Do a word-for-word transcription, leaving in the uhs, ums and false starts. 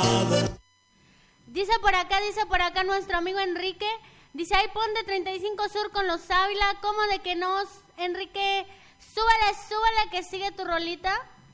Dice por acá, dice por acá nuestro amigo Enrique, dice, ahí pon de treinta y cinco Sur con los Ávila, ¿cómo de que no, Enrique? Súbale, súbale que sigue tu rolita.